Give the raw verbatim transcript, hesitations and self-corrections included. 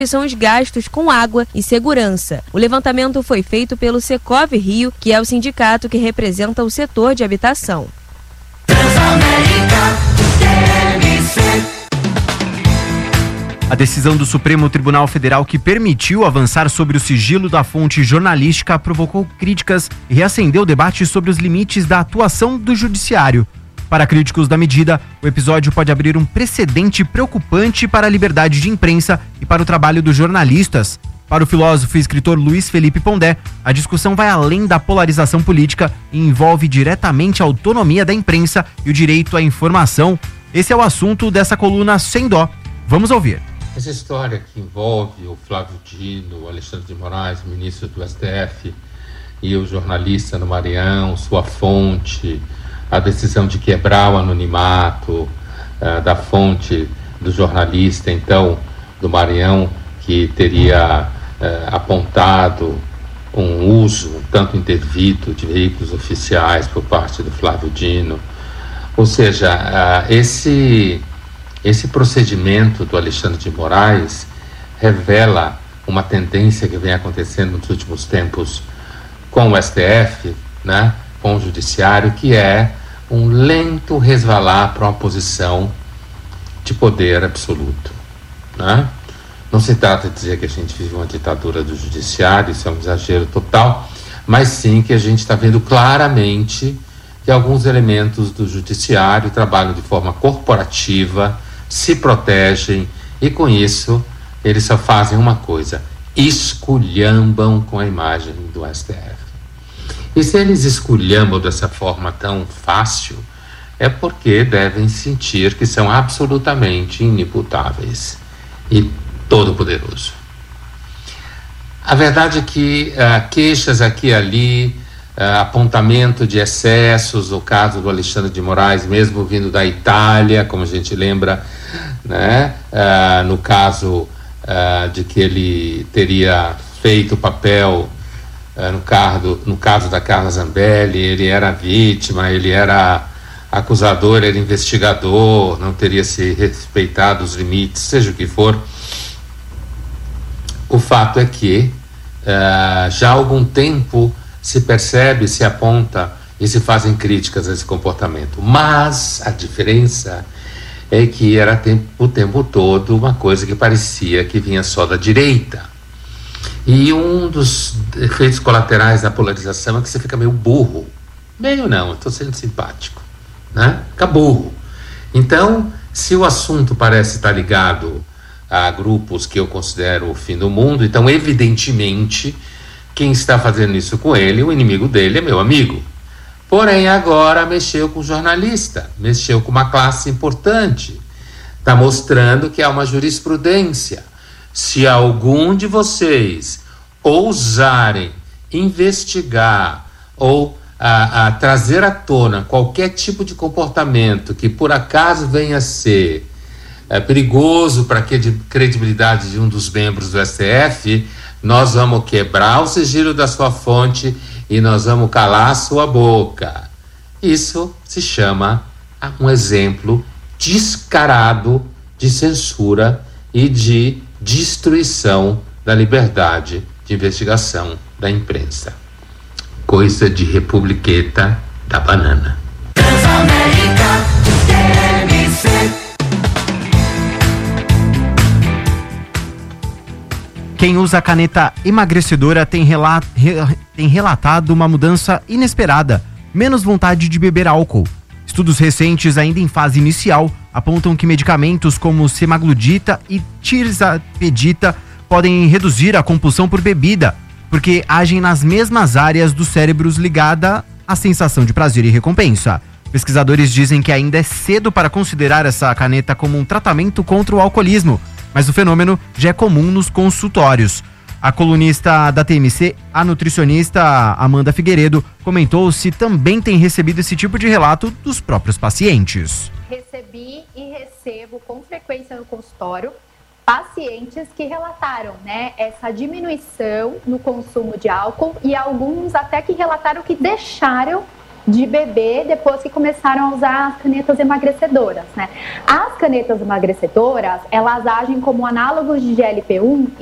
são os gastos com água e segurança. O levantamento foi feito pelo Secov Rio, que é o sindicato que representa o setor de habitação. A decisão do Supremo Tribunal Federal que permitiu avançar sobre o sigilo da fonte jornalística provocou críticas e reacendeu o debate sobre os limites da atuação do judiciário. Para críticos da medida, o episódio pode abrir um precedente preocupante para a liberdade de imprensa e para o trabalho dos jornalistas. Para o filósofo e escritor Luiz Felipe Pondé, a discussão vai além da polarização política e envolve diretamente a autonomia da imprensa e o direito à informação. Esse é o assunto dessa coluna Sem Dó. Vamos ouvir. Essa história que envolve o Flávio Dino, o Alexandre de Moraes, ministro do S T F, e o jornalista no Maranhão, sua fonte, a decisão de quebrar o anonimato uh, da fonte do jornalista, então, do Maranhão, que teria uh, apontado um uso um tanto indevido de veículos oficiais por parte do Flávio Dino. Ou seja, uh, esse, esse procedimento do Alexandre de Moraes revela uma tendência que vem acontecendo nos últimos tempos com o S T F, né, com o Judiciário, que é um lento resvalar para uma posição de poder absoluto, né? Não se trata de dizer que a gente vive uma ditadura do judiciário, isso é um exagero total, mas sim que a gente está vendo claramente que alguns elementos do judiciário trabalham de forma corporativa, se protegem e com isso eles só fazem uma coisa: esculhambam com a imagem do S T F. E se eles esculhambam dessa forma tão fácil, é porque devem sentir que são absolutamente inimputáveis e todo-poderoso. A verdade é que uh, queixas aqui e ali, uh, apontamento de excessos, o caso do Alexandre de Moraes, mesmo vindo da Itália, como a gente lembra, né? Uh, no caso uh, de que ele teria feito o papel No caso, no caso da Carla Zambelli, ele era vítima, ele era acusador, era investigador, não teria se respeitado os limites, seja o que for. O fato é que uh, já há algum tempo se percebe, se aponta e se fazem críticas a esse comportamento. Mas a diferença é que era tempo, o tempo todo uma coisa que parecia que vinha só da direita. E um dos efeitos colaterais da polarização é que você fica meio burro. Meio não, eu estou sendo simpático, né? Fica burro. Então, se o assunto parece estar ligado a grupos que eu considero o fim do mundo, então, evidentemente, quem está fazendo isso com ele, o inimigo dele é meu amigo. Porém, agora mexeu com o jornalista, mexeu com uma classe importante. Está mostrando que há uma jurisprudência. Se algum de vocês ousarem investigar ou a, a trazer à tona qualquer tipo de comportamento que por acaso venha a ser é, perigoso para a credibilidade de um dos membros do S T F, nós vamos quebrar o sigilo da sua fonte e nós vamos calar a sua boca. Isso se chama um exemplo descarado de censura e de destruição da liberdade de investigação da imprensa. Coisa de republiqueta da banana. Quem usa a caneta emagrecedora tem, relat- re- tem relatado uma mudança inesperada, menos vontade de beber álcool. Estudos recentes, ainda em fase inicial, apontam que medicamentos como semaglutida e tirzepatida podem reduzir a compulsão por bebida, porque agem nas mesmas áreas do cérebro ligada à sensação de prazer e recompensa. Pesquisadores dizem que ainda é cedo para considerar essa caneta como um tratamento contra o alcoolismo, mas o fenômeno já é comum nos consultórios. A colunista da T M C, a nutricionista Amanda Figueiredo, comentou se também tem recebido esse tipo de relato dos próprios pacientes. Recebi e recebo com frequência no consultório pacientes que relataram, né, essa diminuição no consumo de álcool e alguns até que relataram que deixaram de beber depois que começaram a usar as canetas emagrecedoras, né? As canetas emagrecedoras, elas agem como análogos de G L P um